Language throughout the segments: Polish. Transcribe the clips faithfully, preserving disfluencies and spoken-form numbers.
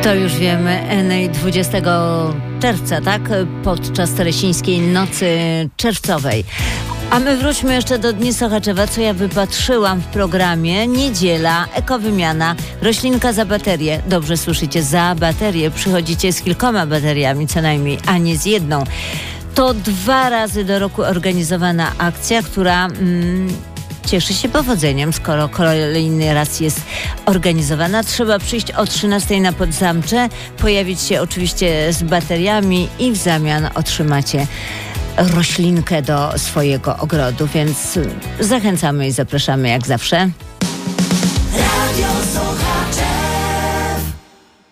To już wiemy, Enej dwudziestego czerwca, tak? Podczas Teresińskiej Nocy Czerwcowej. A my wróćmy jeszcze do Dni Sochaczewa, co ja wypatrzyłam w programie. Niedziela, ekowymiana, roślinka za baterię. Dobrze słyszycie, za baterię. Przychodzicie z kilkoma bateriami co najmniej, a nie z jedną. To dwa razy do roku organizowana akcja, która... Mm, cieszy się powodzeniem, skoro kolejny raz jest organizowana. Trzeba przyjść o trzynastej na Podzamcze, pojawić się oczywiście z bateriami i w zamian otrzymacie roślinkę do swojego ogrodu, więc zachęcamy i zapraszamy jak zawsze. Radio Sochaczew.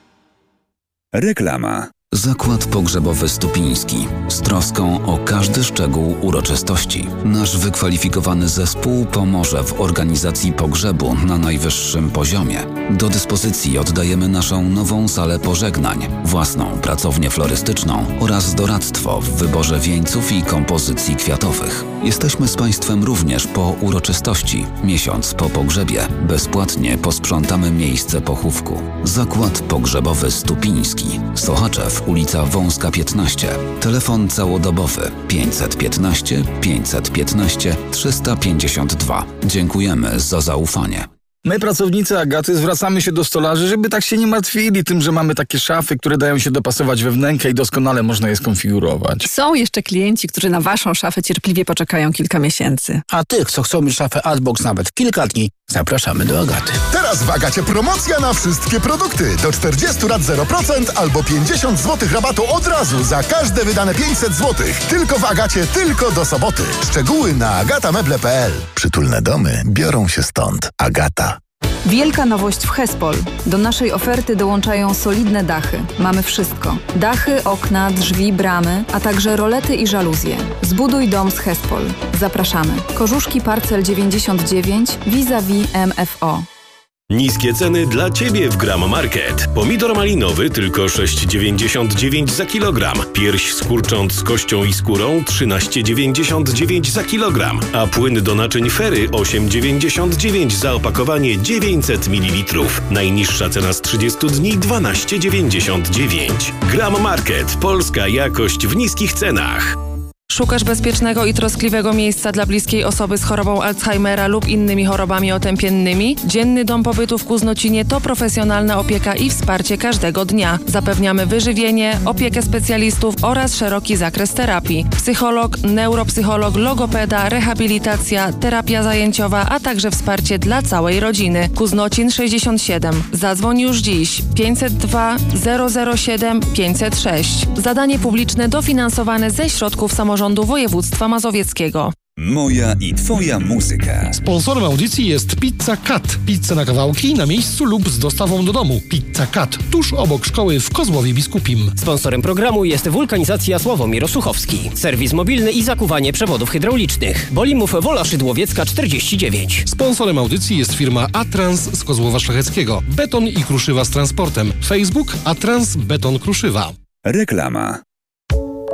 Reklama. Zakład Pogrzebowy Stupiński. Z troską o każdy szczegół uroczystości. Nasz wykwalifikowany zespół pomoże w organizacji pogrzebu na najwyższym poziomie. Do dyspozycji oddajemy naszą nową salę pożegnań, własną pracownię florystyczną oraz doradztwo w wyborze wieńców i kompozycji kwiatowych. Jesteśmy z Państwem również po uroczystości. Miesiąc po pogrzebie bezpłatnie posprzątamy miejsce pochówku. Zakład Pogrzebowy Stupiński. Sochaczew, ulica Wąska piętnaście. Telefon całodobowy pięćset piętnaście pięćset piętnaście trzysta pięćdziesiąt dwa. Dziękujemy za zaufanie. My, pracownicy Agaty, zwracamy się do stolarzy, żeby tak się nie martwili tym, że mamy takie szafy, które dają się dopasować we wnękę i doskonale można je skonfigurować. Są jeszcze klienci, którzy na waszą szafę cierpliwie poczekają kilka miesięcy. A tych, co chcą mieć szafę Artbox nawet kilka dni, zapraszamy do Agaty. Teraz w Agacie promocja na wszystkie produkty. Do czterdziestu lat zero procent albo pięćdziesiąt złotych rabatu od razu za każde wydane pięćset złotych. Tylko w Agacie, tylko do soboty. Szczegóły na agatameble kropka p l. Przytulne domy biorą się stąd. Agata. Wielka nowość w Hespol. Do naszej oferty dołączają solidne dachy. Mamy wszystko. Dachy, okna, drzwi, bramy, a także rolety i żaluzje. Zbuduj dom z Hespol. Zapraszamy. Korzuszki Parcel dziewięćdziesiąt dziewięć vis-a-vis M F O. Niskie ceny dla Ciebie w Gram Market. Pomidor malinowy tylko sześć dziewięćdziesiąt dziewięć za kilogram. Pierś z kurcząt z kością i skórą trzynaście dziewięćdziesiąt dziewięć za kilogram. A płyn do naczyń Fery osiem dziewięćdziesiąt dziewięć za opakowanie dziewięćset mililitrów. Najniższa cena z trzydziestu dni dwanaście dziewięćdziesiąt dziewięć. Gram Market. Polska jakość w niskich cenach. Szukasz bezpiecznego i troskliwego miejsca dla bliskiej osoby z chorobą Alzheimera lub innymi chorobami otępiennymi? Dzienny Dom Pobytu w Kuznocinie to profesjonalna opieka i wsparcie każdego dnia. Zapewniamy wyżywienie, opiekę specjalistów oraz szeroki zakres terapii. Psycholog, neuropsycholog, logopeda, rehabilitacja, terapia zajęciowa, a także wsparcie dla całej rodziny. Kuznocin sześćdziesiąt siedem. Zadzwoń już dziś. pięćset dwa zero zero siedem pięćset sześć. Zadanie publiczne dofinansowane ze środków samorządu Rządu Województwa Mazowieckiego. Moja i Twoja muzyka. Sponsorem audycji jest Pizza Cut. Pizza na kawałki na miejscu lub z dostawą do domu. Pizza Cut, tuż obok szkoły w Kozłowie Biskupim. Sponsorem programu jest Wulkanizacja Sławomir Osuchowski. Serwis mobilny i zakuwanie przewodów hydraulicznych. Bolimów Wola Szydłowiecka czterdzieści dziewięć. Sponsorem audycji jest firma Atrans z Kozłowa Szlacheckiego. Beton i kruszywa z transportem. Facebook Atrans Beton Kruszywa. Reklama.